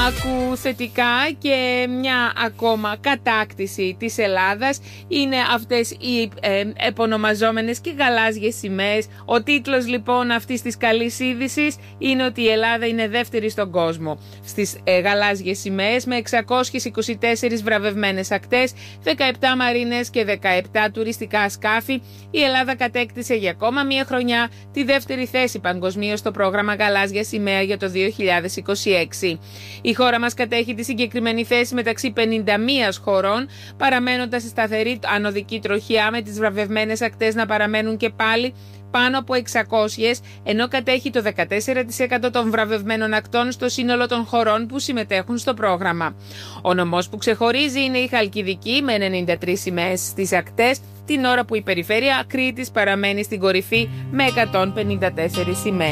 Άκου θετικά και μια ακόμα κατάκτηση της Ελλάδας είναι αυτές οι επωνομαζόμενες και γαλάζιες σημαίες. Ο τίτλος λοιπόν αυτής της καλής είδησης είναι ότι η Ελλάδα είναι δεύτερη στον κόσμο στις γαλάζιες σημαίες, με 624 βραβευμένες ακτές, 17 μαρίνες και 17 τουριστικά σκάφη. Η Ελλάδα κατέκτησε για ακόμα μια χρονιά τη δεύτερη θέση παγκοσμίως στο πρόγραμμα Γαλάζια Σημαία για το 2026. Η χώρα μας κατέχει τη συγκεκριμένη θέση μεταξύ 51 χωρών, παραμένοντας σε σταθερή ανωδική τροχιά, με τις βραβευμένες ακτές να παραμένουν και πάλι πάνω από 600, ενώ κατέχει το 14% των βραβευμένων ακτών στο σύνολο των χωρών που συμμετέχουν στο πρόγραμμα. Ο νομός που ξεχωρίζει είναι η Χαλκιδική με 93 σημαίες στις ακτές, την ώρα που η περιφέρεια Κρήτης παραμένει στην κορυφή με 154 σημαίες.